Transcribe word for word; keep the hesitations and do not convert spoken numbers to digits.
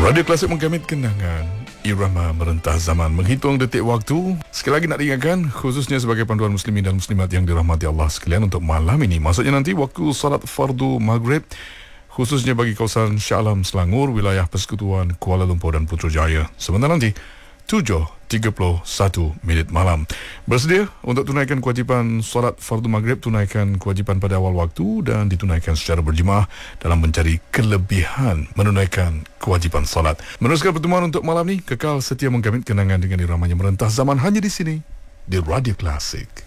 Radio Klasik menggamit kenangan irama merentah zaman, menghitung detik waktu. Sekali lagi nak diingatkan, khususnya sebagai panduan muslimin dan muslimat yang dirahmati Allah sekalian, untuk malam ini, maksudnya nanti waktu salat fardu maghrib, khususnya bagi kawasan Shah Alam Selangor, wilayah Persekutuan Kuala Lumpur dan Putrajaya. Sebentar nanti tujuh tiga puluh satu minit malam. Bersedia untuk tunaikan kewajipan solat fardu maghrib, tunaikan kewajipan pada awal waktu dan ditunaikan secara berjemaah dalam mencari kelebihan menunaikan kewajipan solat. Meneruskan pertemuan untuk malam ni, kekal setia menggamit kenangan dengan iramanya merentah zaman hanya di sini di Radio Klasik.